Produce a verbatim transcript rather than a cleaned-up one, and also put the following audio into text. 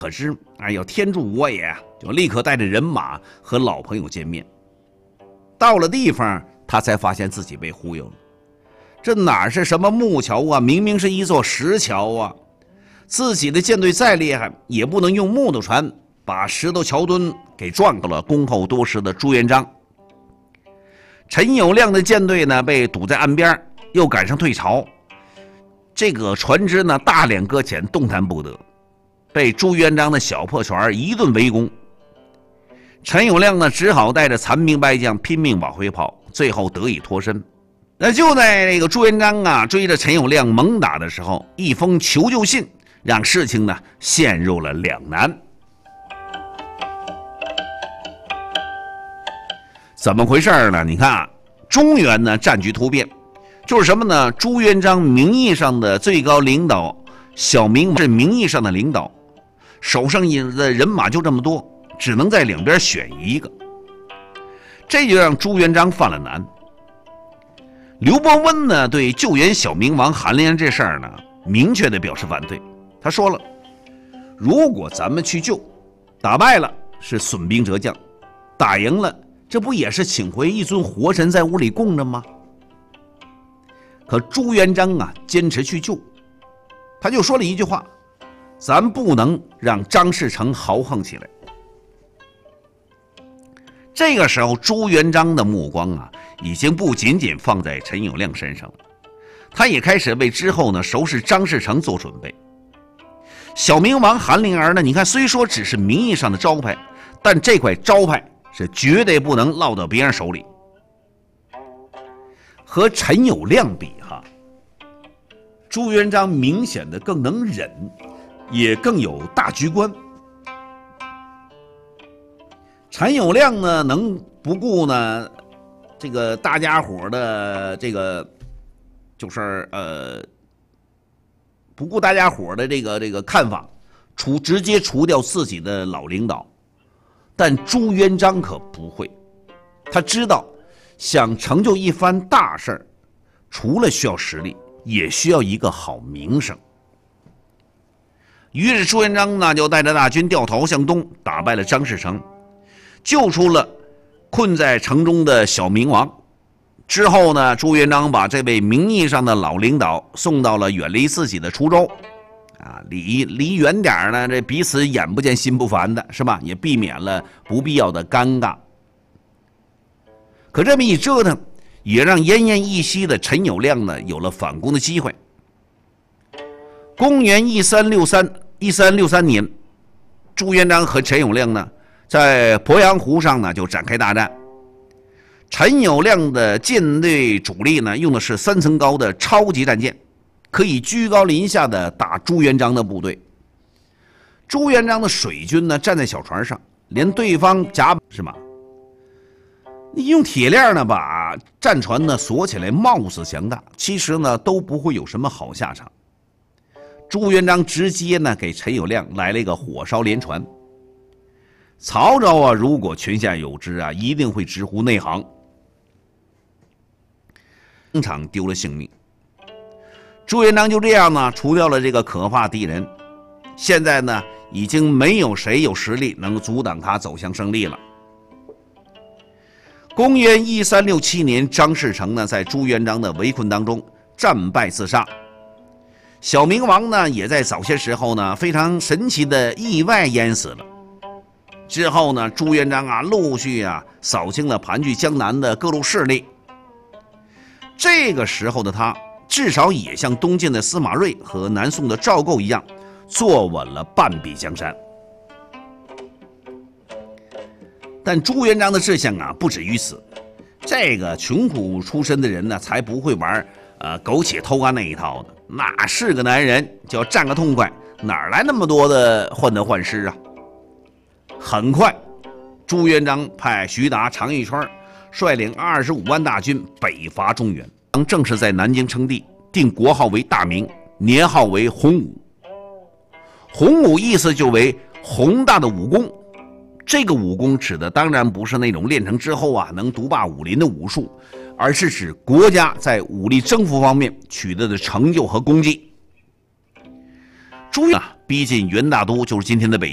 可是，哎呦，天助我也，就立刻带着人马和老朋友见面。到了地方，他才发现自己被忽悠了。这哪是什么木桥啊，明明是一座石桥啊！自己的舰队再厉害，也不能用木头船把石头桥墩给撞到了恭候多时的朱元璋。陈友谅的舰队呢，被堵在岸边，又赶上退潮，这个船只呢大量搁浅，动弹不得，被朱元璋的小破船一顿围攻。陈友谅呢，只好带着残兵败将拼命往回跑，最后得以脱身。那就在这个朱元璋啊追着陈友谅猛打的时候，一封求救信让事情呢陷入了两难。怎么回事呢？你看啊，中原呢战局突变，就是什么呢？朱元璋名义上的最高领导小明是名义上的领导，手上的人马就这么多，只能在两边选一个，这就让朱元璋犯了难。刘伯温呢对救援小明王韩林安这事儿呢明确的表示反对。他说了，如果咱们去救，打败了是损兵折将，打赢了这不也是请回一尊活神在屋里供着吗？可朱元璋啊坚持去救，他就说了一句话，咱不能让张士诚豪横起来。这个时候朱元璋的目光啊已经不仅仅放在陈友谅身上了，他也开始为之后呢收拾张士诚做准备。小明王韩林儿呢，你看虽说只是名义上的招牌，但这块招牌是绝对不能落到别人手里。和陈友谅比哈，朱元璋明显的更能忍，也更有大局观。陈友谅呢能不顾呢这个大家伙的这个就是呃不顾大家伙的这个这个看法，除直接除掉自己的老领导。但朱元璋可不会，他知道想成就一番大事，除了需要实力，也需要一个好名声。于是朱元璋呢就带着大军掉头向东，打败了张士诚，救出了困在城中的小明王。之后呢，朱元璋把这位名义上的老领导送到了远离自己的滁州，啊，离离远点呢，这彼此眼不见心不烦的，是吧？也避免了不必要的尴尬。可这么一折腾，也让奄奄一息的陈友谅呢有了反攻的机会。公元一三六三一三六三年，朱元璋和陈友谅呢在鄱阳湖上呢就展开大战。陈友谅的舰队主力呢用的是三层高的超级战舰，可以居高临下的打朱元璋的部队。朱元璋的水军呢站在小船上，连对方甲是吗？你用铁链呢把战船呢锁起来，貌似强大，其实呢都不会有什么好下场。朱元璋直接呢给陈友谅来了一个火烧连船。曹操啊，如果泉下有知啊，一定会直呼内行。当场丢了性命。朱元璋就这样呢，除掉了这个可怕敌人。现在呢，已经没有谁有实力能阻挡他走向胜利了。公元一三六七年，张士诚呢，在朱元璋的围困当中战败自杀。小明王呢，也在早些时候呢，非常神奇的意外淹死了。之后呢，朱元璋啊，陆续啊扫清了盘踞江南的各路势力。这个时候的他，至少也像东晋的司马睿和南宋的赵构一样，坐稳了半壁江山。但朱元璋的志向啊，不止于此。这个穷苦出身的人呢，才不会玩呃苟且偷安那一套的。哪是个男人，就要占个痛快，哪来那么多的患得患失啊？很快，朱元璋派徐达、常遇春率领二十五万大军北伐中原，正式在南京称帝，定国号为大明，年号为洪武。洪武意思就为宏大的武功，这个武功指的当然不是那种练成之后啊能独霸武林的武术，而是指国家在武力征服方面取得的成就和功绩。朱元璋逼近元大都，就是今天的北京。